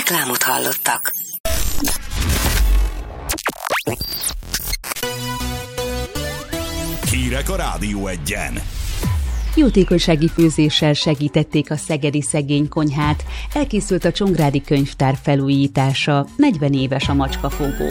Reklámot hallottak. Hírek a Rádió Egyen. Jótékonysági főzéssel segítették a szegedi szegény konyhát. Elkészült a Csongrádi Könyvtár felújítása. 40 éves a macskafogó.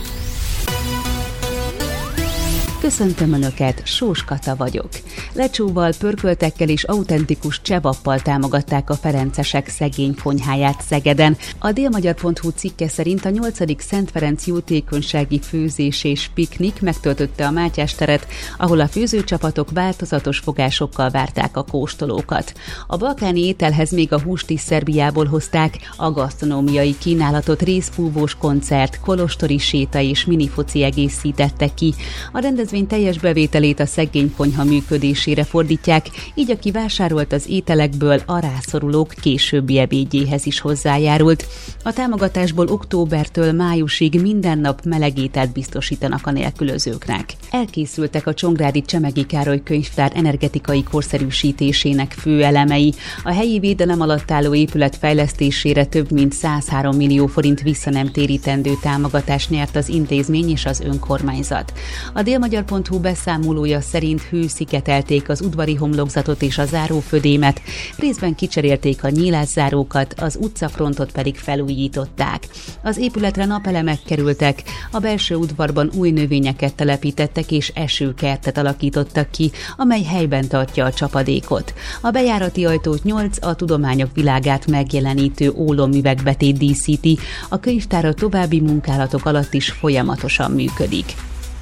Köszöntöm Önöket, Sós Kata vagyok. Lecsóval, pörköltekkel és autentikus csevappal támogatták a ferencesek szegény konyháját Szegeden. A délmagyar.hu cikke szerint a 8. Szent Ferenc jótékonysági főzés és piknik megtöltötte a Mátyás teret, ahol a főzőcsapatok változatos fogásokkal várták a kóstolókat. A balkáni ételhez még a húst is Szerbiából hozták, a gasztronómiai kínálatot részfúvós koncert, kolostori séta és minifoci egészítette ki. A rendezvény teljes bevételét a szegény konyha működésére fordítják, így aki vásárolt az ételekből, a rászorulók későbbi ebédjéhez is hozzájárult. A támogatásból októbertől májusig minden nap meleg ételt biztosítanak a nélkülözőknek. Elkészültek a Csongrádi Csemegi Károly Könyvtár energetikai korszerűsítésének fő elemei. A helyi védelem alatt álló épület fejlesztésére több mint 103 millió forint visszanemtérítendő támogatást nyert az intézmény és az önkormányzat. A délmagyar.hu beszámolója szerint hőszigetelték az udvari homlokzatot és a zárófödémet, részben kicserélték a nyílászárókat, az utcafrontot pedig felújították. Az épületre napelemek kerültek, a belső udvarban új növényeket telepítettek és esőkertet alakítottak ki, amely helyben tartja a csapadékot. A bejárati ajtót 8 a tudományok világát megjelenítő ólommüvegbetét díszíti, a könyvtár a további munkálatok alatt is folyamatosan működik.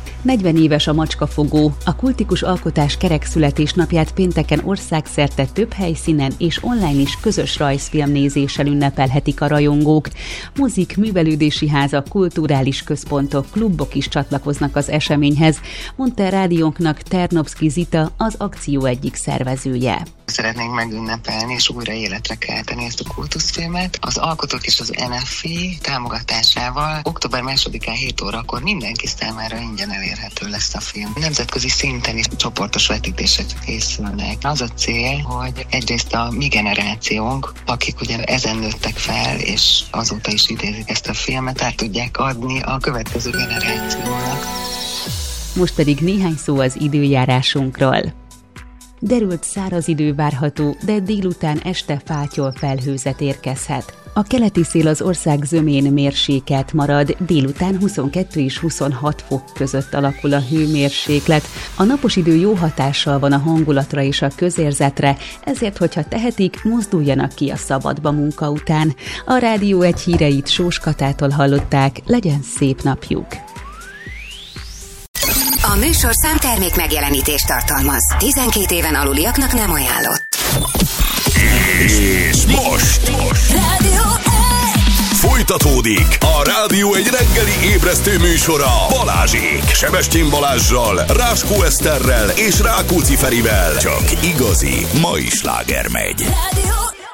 40 éves a macskafogó. A kultikus alkotás kerek születésnapját pénteken országszerte több helyszínen és online is közös rajzfilmnézéssel ünnepelhetik a rajongók. Mozik, művelődési házak, kulturális központok, klubok is csatlakoznak az eseményhez, mondta a rádiónknak Ternovszky Zita, az akció egyik szervezője. Szeretnénk megünnepelni és újra életre kelteni ezt a kultuszfilmet. Az alkotók és az NFI támogatásával október 2-án 7 órakor mindenki számára ingyen elérhető lesz a film. Nemzetközi szinten is csoportos vetítések készülnek. Az a cél, hogy egyrészt a mi generációnk, akik ugye ezen nőttek fel, és azóta is idézik ezt a filmet, át tudják adni a következő generációnak. Most pedig néhány szó az időjárásunkról. Derült száraz idő várható, de délután este fátyol felhőzet érkezhet. A keleti szél az ország zömén mérsékelt marad, délután 22 és 26 fok között alakul a hőmérséklet. A napos idő jó hatással van a hangulatra és a közérzetre, ezért, hogyha tehetik, mozduljanak ki a szabadba munka után. A Rádió Egy híreit Sós Katától hallották, legyen szép napjuk! A műsorszám termék megjelenítést tartalmaz. 12 éven aluliaknak nem ajánlott. És most Rádió folytatódik a Rádió Egy reggeli ébresztő műsora Balázsék, Sebestyén Balázssal, Ráskó Eszterrel és Rákóczi Ferivel. Csak igazi mai sláger megy. Rádió.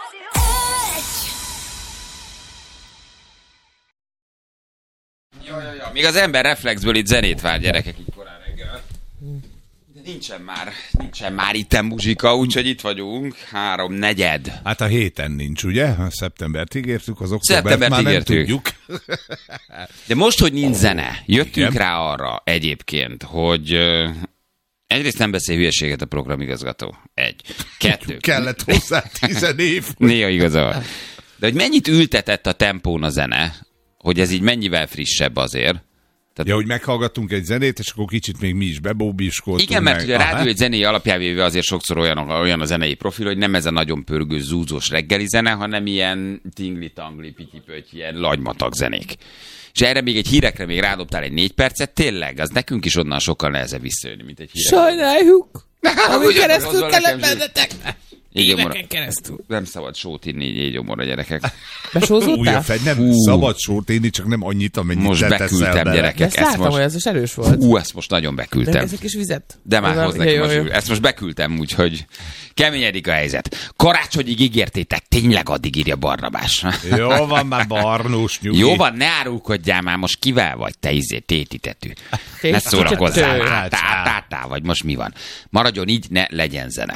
Még az ember reflexből itt zenét vár, gyerekek, így korán reggel. De nincsen már itten muzsika, úgyhogy itt vagyunk, 3/4. Hát a héten nincs, ugye? A szeptembert ígértük, az októbert már nem tudjuk. De most, hogy nincs zene, jöttünk rá arra egyébként, hogy egyrészt nem beszél hülyeséget a programigazgató. 1. 2. Kellett hozzá 10 év. Néha igaza van. De hogy mennyit ültetett a tempón a zene, hogy ez így mennyivel frissebb azért. Tehát... Ja, hogy meghallgattunk egy zenét, és akkor kicsit még mi is bebóbiskoltunk. Igen, mert ugye a rádió egy zenei alapjávéve azért sokszor olyan a zenei profil, hogy nem ez a nagyon pörgő, zúzós reggeli zene, hanem ilyen tingli-tangli, pityi-pöty, ilyen lagymatag zenék. És erre még egy hírekre még rádobtál egy 4 percet, tényleg, az nekünk is onnan sokkal nehezebb visszajönni, mint egy hírekre. Sajnáljuk! Ami keresztül kellett bennetek! Éveken keresztül. Nem szabad sót inni így gyomorra, gyerekek. Besózódtál? Nem szabad sót inni, csak nem annyit, amennyit most te teszel beküldtem, bele. gyerekek. Ezt láttam, hogy ez is erős volt. Ezt most nagyon beküldtem. De ezek is vizet. De már hoz nekem a sül. Ezt most beküldtem, úgyhogy keményedik a helyzet. Karácsonyig ígértétek, tényleg addig írja Barnabás. Jó van már, Barnós, nyugi. Jó van, ne árulkodjál már, most kivel vagy, te tétitetű. Ne szórakozzál, vagy most mi van. Maradjon így, ne legyen zene.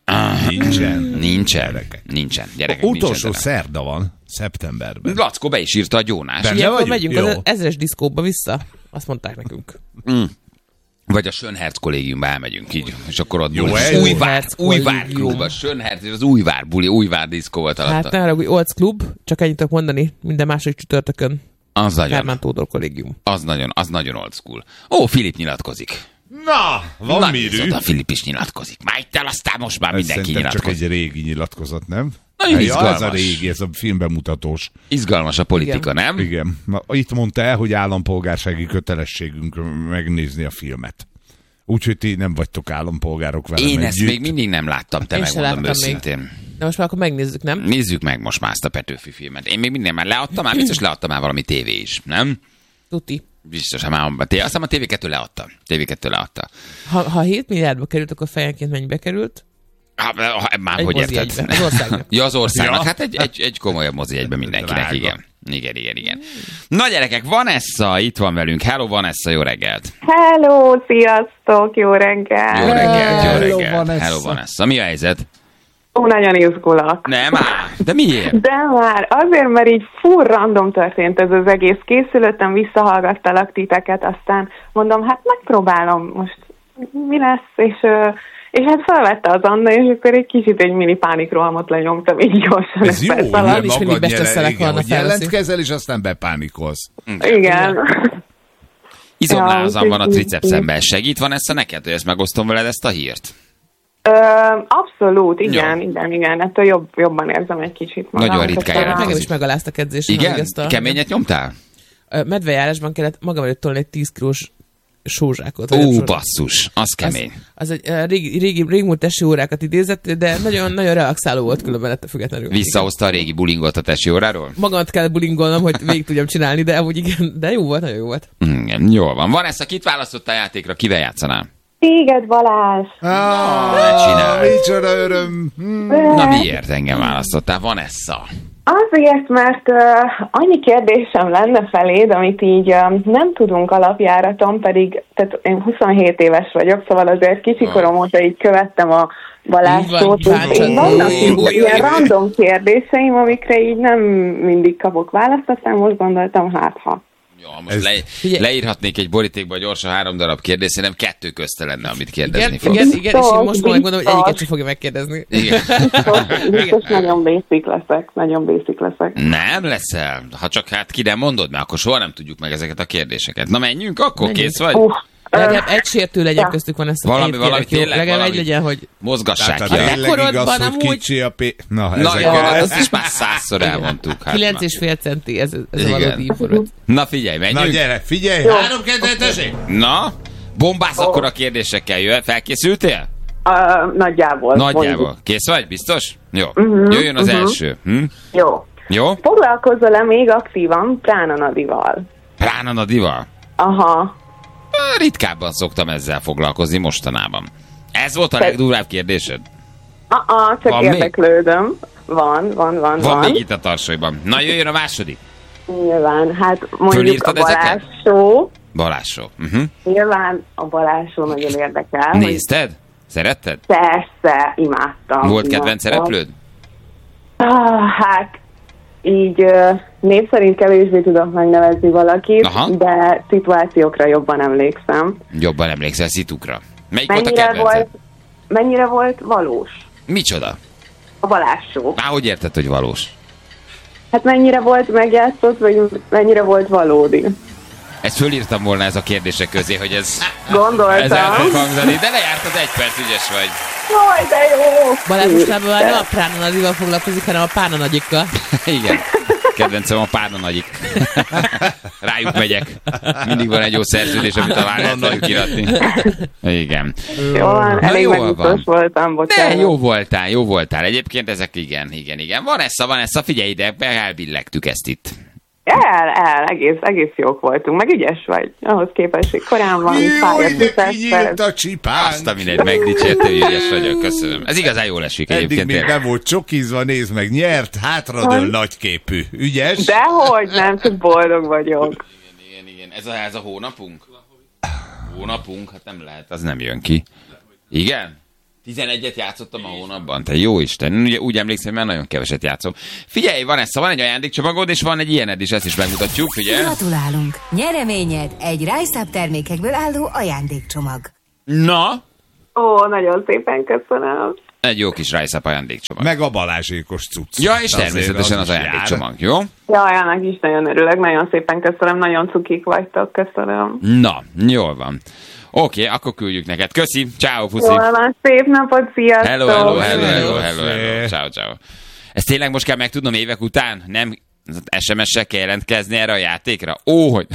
Nincsen. Gyerekek, utolsó szerda van, szeptemberben. Lackó be is írta a gyónás. Ilyenkor megyünk az 1000-es diszkóba vissza. Azt mondták nekünk. Vagy a Schönherz kollégiumba elmegyünk így, és akkor ott Újvár klub, a Schönherz és az Újvár buli, Újvár diszkó volt alatta. Hát ne haragudj, Olc klub, csak ennyit tudok mondani, minden második csütörtökön. Az nagyon. Kármán Tódor kollégium. Az nagyon old school. Ó, Filip nyilatkozik. Na, van mirű. A Filip is nyilatkozik. Már itt el, aztán most már mindenki nyilatkozik. Csak egy régi nyilatkozat, nem? Nagyon izgalmas. Ez a régi, ez a filmbemutatós. Izgalmas a politika, Igen. nem? Igen. Na, itt mondta el, hogy állampolgársági kötelességünk megnézni a filmet. Úgyhogy ti nem vagytok állampolgárok velem Én együtt. ezt még mindig nem láttam, te megmondom őszintén. De most már akkor megnézzük, nem? Nézzük meg most már ezt a Petőfi filmet. Én még minden már biztos leadtam már valami tévé is, nem? Tuti. Biztos, aztán a TV2 leadta. Ha 7 milliárdba került, akkor fejenként mennyibe került? Már hogy érted? Az országnak. Ja, az országnak. Hát egy komolyabb mozi egyben mindenkinek, igen. Igen. Na gyerekek, Vanessa itt van velünk. Hello Vanessa, jó reggelt. Hello, sziasztok, jó reggelt. Jó reggelt. Hello Vanessa. Mi a helyzet? Nagyon izgulok. Nem már. De miért? De már azért, mert így full random történt ez az egész. Készülöttem, visszahallgattalak titeket, aztán mondom, hát megpróbálom most, mi lesz, és hát felvette az Anna, és akkor egy kicsit egy mini pánikrohamot lenyomtam, így gyorsan. Ez jó, hogy magad jelentkezel, és aztán bepánikolsz. Igen. Izomlázam van a tricepszemben. Segít van ezt neked, hogy ezt megosztom veled ezt a hírt? Abszolút, igen. Ettől jobban érzem egy kicsit magam. Nagyon ritkán jelentkezik. Nekem is megaláztak edzésen. Igen? Keményet nyomtál? Medvejárásban kellett magam előtt tolni egy 10 kilós sózsákot. Basszus, az kemény. Az egy régmúlt tesi órákat idézett, de nagyon, nagyon relaxáló volt különben ettől függetlenül. Visszahozta a régi bulingot a tesi óráról? Magamat kell bulingolnom, hogy végig tudjam csinálni, de amúgy igen, de jó volt, nagyon jó volt. Igen, jól van. Vanessa, kit választotta a játékra? Kivel játszanál? Téged, Balázs! Micsoda öröm! Na miért engem választottál? Vanessa? Azért, mert annyi kérdésem lenne feléd, amit így nem tudunk alapjáraton, pedig tehát én 27 éves vagyok, szóval azért kicsi-korom óta így követtem a Balázsot. Vannak ilyen random kérdéseim, amikre így nem mindig kapok választ, aztán most gondoltam, ha. Jó, most leírhatnék egy borítékba gyorsan 3 darab kérdés, nem 2 közte lenne, amit kérdezni fogsz. Igen, és én most megmondom, hogy egyiket sem fogja megkérdezni. Igen. Biztos nagyon basic leszek. Nem leszel. Ha csak hát ki nem mondod, mert akkor soha nem tudjuk meg ezeket a kérdéseket. Na menjünk, akkor kész vagy? Legalább egy sértő legyen köztük van ezt a valami tényleg, legalább egy legyen, hogy mozgassák ki. Tényleg igaz, hogy kicsi a Na, ezt is már 100-szor elmondtuk. 9,5 centi, ez a valódi informat. Na figyelj, menjünk. Na gyere, figyelj, 3 kezdetesek. Na, bombász akkor a kérdésekkel, jöjjön. Felkészültél? Nagyjából. Kész vagy? Biztos? Jó. Jöjjön az első. Jó. Foglalkozol-e még aktívan Prána Nadival? Prána Nadival? Aha. Ritkábban szoktam ezzel foglalkozni mostanában. Ez volt a legdurvább kérdésed? Csak van érdeklődöm. Van. Van még itt a tarsolyban. Na, jöjjön a második. Nyilván, hát mondjuk fölírtad a Balázs-show. Balázs-show. Nyilván a Balázs-show nagyon érdekel. Nézted? Szeretted? Persze, imádtam. Volt kedvenc szereplőd? Hát, így név szerint kevésbé tudok megnevezni valakit, de szituációkra jobban emlékszem. Jobban emlékszel szitukra. Melyik volt a kedvenced? Mennyire volt valós? Micsoda? A Balázs-show. Hogy érted, hogy valós? Hát mennyire volt megjátszott, vagy mennyire volt valódi? Ezt fölírtam volna ez a kérdések közé, hogy ez... Gondoltam. Ez el fog hangzani, de lejárt az 1 perc, ügyes vagy. Jaj, de jó! Balázs mostában már nem a Prána Nadival foglalkozik, hanem a Párna Nagyikkal. Igen. Kedvencem a Párna Nagyik. Rájuk megyek. Mindig van egy jó szerződés, amit a vállalt velük iratni. Igen. Jó van, elég megnyugtós voltam, bocsánat. De jó voltál. Egyébként ezek igen. Vanessa, figyelj ide, elbillegtük ezt itt. Egész jók voltunk, meg ügyes vagy. Ahhoz képest, hogy korán van, kinyílt a csipánk. Azt a mindegy, megdicsérte, hogy ügyes vagyok, köszönöm. Ez igazán jól esik egyébként. Eddig még nem volt csokizva, nézd meg, nyert, hátradől nagyképű. Ügyes? Dehogy nem, csak boldog vagyok. Igen. Ez a hónapunk? Hát nem lehet, az nem jön ki. Igen? 11-et játszottam a hónapban. Te jó Isten, ugye úgy emlékszem, mert nagyon keveset játszom. Figyelj, van egy ajándékcsomagod, és van egy ilyened is, ezt is megmutatjuk, figyelj. Gratulálunk! Nyereményed egy RiseUp termékekből álló ajándékcsomag. Na? Ó, nagyon szépen köszönöm. Egy jó kis RiseUp ajándékcsomag. Meg a Balázsékos cucc. Ja, és természetesen az ajándékcsomag, jó? Jaj, annak is nagyon örülök, nagyon szépen köszönöm, nagyon cukik vagytok, köszönöm. Na, jól van. Oké, akkor küldjük neked. Köszi, ciao, puszi. Jól van, szép napot, sziasztok! Hello. Ciao. Ezt tényleg most kell megtudnom évek után? Nem SMS-sel kell jelentkezni erre a játékra? Ó, hogy...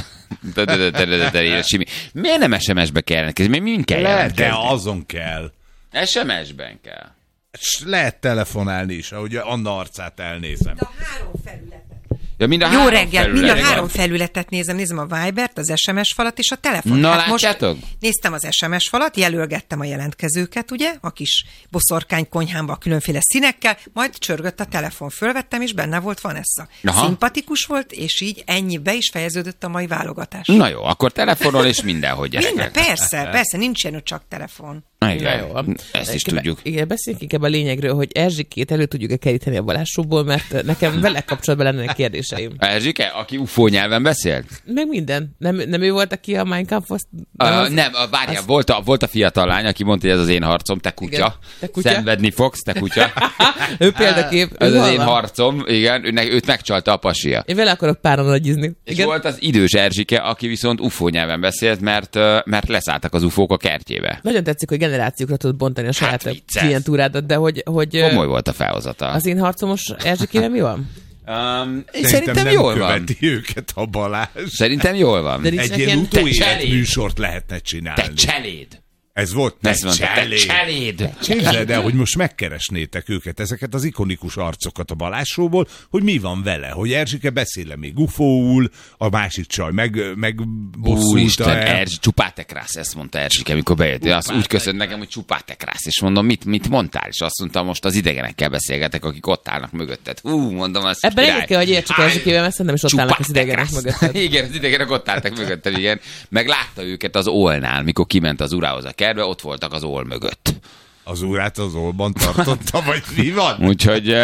Miért nem SMS-be kell jelentkezni? Mind kell jelentkezni? De azon kell. SMS-ben kell. Lehet telefonálni is, ahogy Anna arcát elnézem. A 3 felületet. Ja, Jó reggel, mind a 3 felületet nézem a Vibert, az SMS falat és a telefon. Na, hát látjátok? Most néztem az SMS falat, jelölgettem a jelentkezőket, ugye, a kis boszorkány konyhámba különféle színekkel, majd csörgött a telefon, fölvettem, és benne volt Vanessa. Aha. Szimpatikus volt, és így ennyi be is fejeződött a mai válogatás. Na jó, akkor telefonol és mindenhogy gyerekek. Minden, persze, nincs ilyen, hogy csak telefon. Igen, Jó. ezt is tudjuk. Igen, beszéljünk inkább a lényegről, hogy Erzsikét elő tudjuk-e keríteni a Balázsóból, mert nekem vele kapcsolatban lennének kérdéseim. Erzsike, aki UFO nyelven beszélt? Meg minden. Nem ő volt, aki a Mein Kampf-ot... Várjál, volt a fiatal lány, aki mondta, hogy ez az én harcom, te kutya. Igen, te kutya. Szenvedni fogsz, te kutya. Ő példakép. Ez az én harcom, igen, őt megcsalta a pasia. Én vele akarok páran nagyizni. És volt az idős Erzsike, aki viszont UFO nyelven beszélt, mert leszálltak az UFO-k a kertjébe. Nagyon tetszik, hogy generációkra tudod bontani a saját vicces. klientúrádat, de hogy Komoly volt a felhozata. az én harcomos Erzsikével mi van? Szerintem jól van. Követi őket a Balázs. Szerintem jól van. De nincs Egy nekem- ilyen utóélet cseléd. műsort lehetne csinálni. Te cseléd! Ez volt Ezt mondta, te cseléd! Képzeld el, hogy most megkeresnétek őket, ezeket az ikonikus arcokat a Balázsóból, hogy mi van vele, hogy Erzsike beszél még ufóul, a másik csaj megbosszulta Úristen, el. csupátekrász, ezt mondta Erzsike, amikor bejött. Azt úgy köszönt nekem, hogy csupátekrász, és mondom, mit mondtál? És azt mondta, most az idegenekkel beszélgetek, akik ott állnak mögötted. Mondom, azt Ebben egyet kell, hogy értsük Erzsikével, mert szerintem is ott állnak az idegenek mögötted. Igen, az idegenek ott álltak mögöttem, igen. Meg látta őket az Olnál, mikor kiment az urához a kertbe, ott voltak az Ol mögött. Az órát az Olban tartotta, vagy mi van? Úgyhogy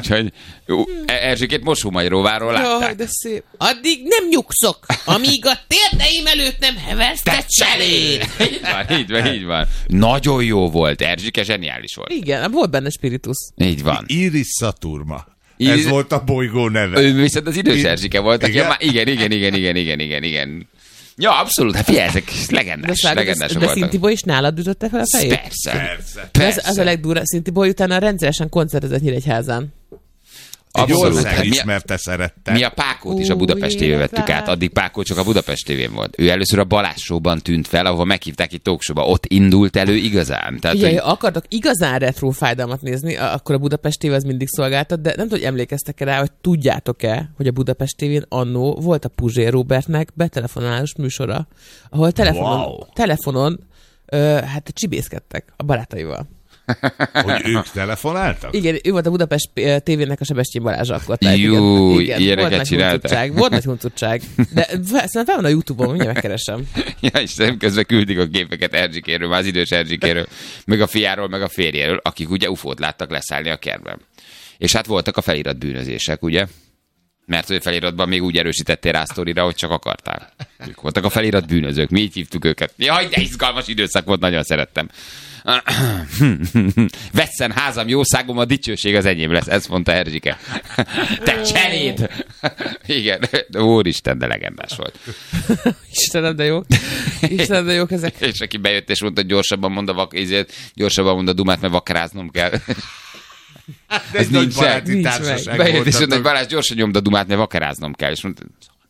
Erzsikét Mosómagyaróváról látták. Jaj, de szép. Addig nem nyugszok, amíg a térdeim előtt nem heversztett cseléd. Így van. Nagyon jó volt, Erzsike zseniális volt. Igen, volt benne spiritus. Így van. Iris Saturma. Ez volt a bolygó neve. Ő viszont az idős Erzsike volt, aki Igen? igen. Ja, abszolút, hát figyelj, ezek legendások De voltak. Szintibo is nálad ütötte fel a fejét? Persze. Az a legdurva. Szintibo utána rendszeresen koncertezett Nyíregyházán. Egy Abszolút. ország Hát ismerte szerette. Mi a Pákót is a Budapest TV-ben vettük át, addig Pákó csak a Budapest TV-n volt. Ő először a Balázs Show-ban tűnt fel, ahova meghívták egy talk show-ba. Ott indult elő igazán. Tehát, Ugye, hogy... ha akartok igazán retro fájdalmat nézni, akkor a Budapest TV az mindig szolgáltat, de nem tudom, hogy emlékeztek-e rá, hogy tudjátok-e, hogy a Budapest TV-n annó volt a Puzsér Robertnek betelefonálós műsora, ahol telefonon hát csibészkedtek a barátaival. Hogy ők telefonáltak? Igen, ő volt a Budapest TV-nek a Sebestyén Balázs alkotás. Jó, igen, ilyeneket csináltak. Volt nagy huncutság. De szerintem fel van a YouTube-on, mindjárt megkeresem. Ja, Istenem, közben küldik a képeket Erzsikéről, már az idős Erzsikéről, meg a fiáról, meg a férjéről, akik ugye UFO-t láttak leszállni a kertben. És hát voltak a felirat bűnözések, ugye? Mert ő feliratban még úgy erősítettél rá sztorira, hogy csak akartál. Ők voltak a felirat bűnözők, mi így hívtuk őket. Jaj, de izgalmas időszak volt, nagyon szerettem. Vesszen házam, jószágom, a dicsőség az enyém lesz, ezt mondta Erzsike. Te cseléd! Igen, úristen, de legendás volt. Istenem, de jó. Istenem, de jók ezek. És aki bejött és mondta, hogy gyorsabban mond a dumát, mert vakaráznom kell. Ez nincs meg. Bejött és mondta, hogy Balázs, gyorsan nyomd a dumát, mert vakaráznom kell. És mondta,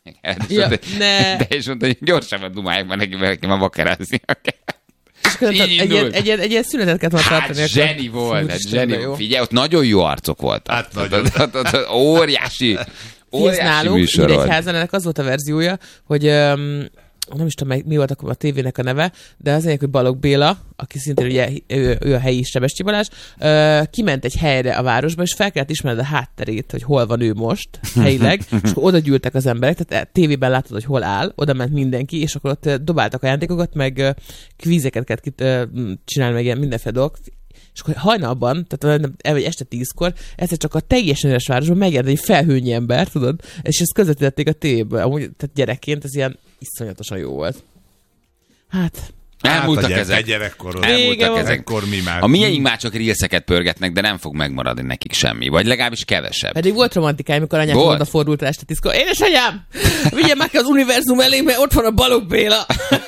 és mondta, hogy gyorsabban dumálják, mert neki már vakarázni kell. Egy ilyen szünetet kellett volna tartani. Hát zseni volt, hát zseni. Figyelj, ott nagyon jó arcok voltak. Hát nagyon. Óriási műsor volt. Nyíregyházán ennek az volt a verziója, hogy nem is tudom, mi volt akkor a tévének a neve, de az egyik, hogy Balogh Béla, aki szintén ugye ő a helyi Sebestyén Balázs, kiment egy helyre a városba, és fel kellett ismerned a hátterét, hogy hol van ő most, helyileg, és akkor oda gyűltek az emberek, tehát tévében látod, hogy hol áll, oda ment mindenki, és akkor ott dobáltak ajándékokat, meg kvízeket kellett csinálni, meg ilyen mindenféle dolgok. és akkor hajnalban, tehát vagy este 10-kor, egyszer csak a teljesen üres városban megjelent egy felhőnyi ember, tudod, és ezt közvetítették a tévéből. Amúgy, tehát gyerekként ez ilyen iszonyatosan jó volt. Hát... Elmúltak ezek. Elmúltak ezek. Ekkor mi már. A mieink már csak rílszeket pörgetnek, de nem fog megmaradni nekik semmi. Vagy legalábbis kevesebb. Pedig volt romantikája, amikor anyám odafordult rá este 10-kor. Édesanyám! Vigye meg ki az univerzum elé, mert ott van a Balogh Béla!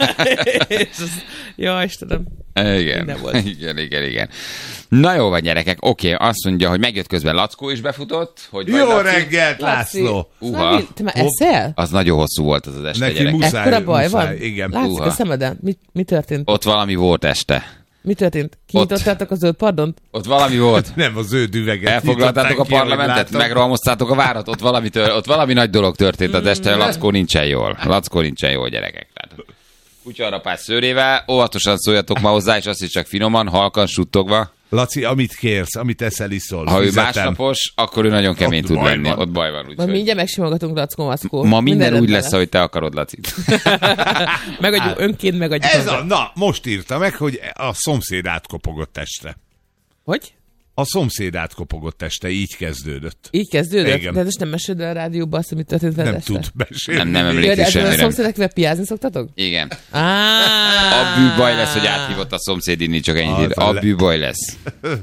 Ja, Istenem. Igen. Na jó van, gyerekek. Oké, azt mondja, hogy megjött közben Lackó is befutott. Hogy jó reggelt, László! Te már eszel? Az nagyon hosszú volt az este, neki gyerek. Ekkora baj van? Igen. Látszik a szemeden? Mi történt? Ott valami volt este. Mi történt? Kinyitottátok a zöld pardont? Ott valami volt. Nem, a zöld üveget. Elfoglaltátok a parlamentet? Megrohamoztátok a várat? Ott valami nagy dolog történt az este. Lackó nincsen jól, gyerekek. Kutyarapás szőrével, óvatosan szóljatok ma hozzá, és azt is csak finoman, halkan, suttogva. Laci, amit kérsz, amit eszel, iszol. Ha ő másnapos, akkor ő nagyon kemény tud lenni. Ott baj van. Ma mindjárt megsimogatunk, Lackó. Ma minden úgy lesz, ahogy te akarod, Laci. Önként megadjuk. Na, most írta meg, hogy a szomszéd átkopogott este. Hogy? A szomszéd átkopogott este, így kezdődött. Így kezdődött? Igen. De most nem meséld el a rádióba azt, amit történt veled este? Nem tud mesélni. Nem emlékszik semmire. A szomszédekkel piázni szoktatok? Igen. A bűbaj lesz, hogy áthívott a szomszéd inni, csak ennyit. A bűbaj lesz.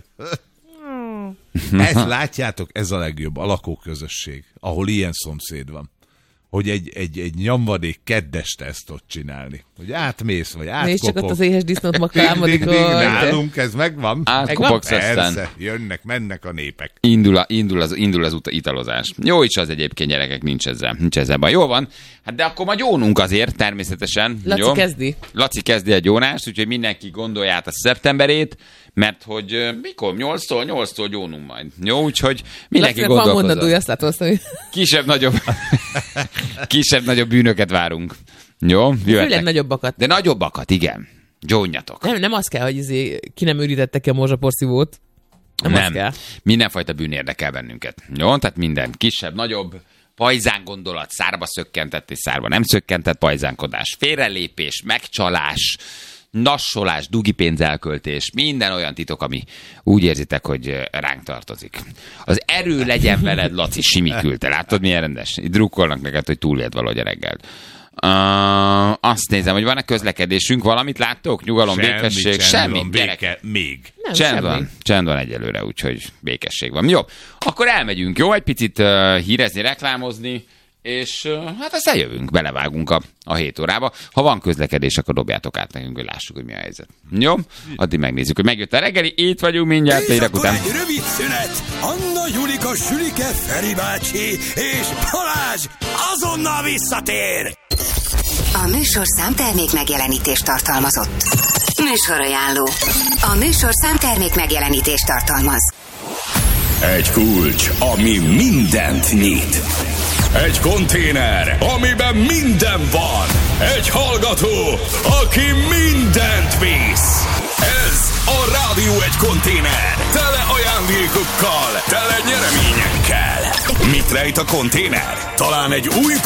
Ezt látjátok, ez a legjobb, a lakóközösség, ahol ilyen szomszéd van. Hogy egy nyomvadék keddeste ezt ott csinálni. Hogy átmész, vagy átkopog. Nézd csak ott az éhes disznót makálmodik. Nálunk ez megvan. Átkopogsz aztán. Persze, jönnek, mennek a népek. Indul az italozás. Jó is az egyébként, gyerekek, nincs ezzel baj. Jó van, hát de akkor ma gyónunk azért, természetesen. Laci kezdi a gyónást, úgyhogy mindenki gondolja át a szeptemberét, mert hogy mikor? 8-tól gyónunk majd. Jó, úgyhogy mindenki gondolkozzon. Van mondandója, azt látom, hogy... Kisebb-nagyobb bűnöket várunk. Jó, főleg nagyobbakat. De nagyobbakat, igen. Gyónjatok. Nem az kell, hogy ki nem ürítette ki a morzsaporszívót. Nem. Mindenfajta bűn érdekel bennünket. Jó, tehát minden kisebb, nagyobb, pajzán gondolat, szárba szökkentett és szárba nem szökkentett pajzánkodás, félrelépés, megcsalás, nassolás, dugipénz elköltés, minden olyan titok, ami úgy érzitek, hogy ránk tartozik. Az erő legyen veled, Laci, simikülte. Látod, milyen rendes? Itt drukkolnak neked, hogy túléld valahogy a reggelt. Azt nézem, hogy van-e közlekedésünk, valamit láttok? Nyugalom, békesség? Semmi. Még. Csend van egyelőre, úgyhogy békesség van. Jó, akkor elmegyünk, jó? Egy picit hírezni, reklámozni, és hát aztán jövünk, belevágunk a 7 órába. Ha van közlekedés, akkor dobjátok át nekünk, hogy lássuk, hogy mi a helyzet. Jó? Addig megnézzük, hogy megjött a reggeli, itt vagyunk mindjárt, érek után. Egy rövid szünet, Anna, Julika, Sülike, Feri bácsi és Balázs azonnal visszatér! A műsorszám termék megjelenítést tartalmazott. Műsorajánló. A műsorszám termék megjelenítést tartalmaz. Egy kulcs, ami mindent nyit. Egy konténer, amiben minden van. Egy hallgató, aki mindent visz. Ez a Rádió Egy konténer. Tele ajándékokkal, tele nyereményekkel. Mit rejt a konténer? Talán egy új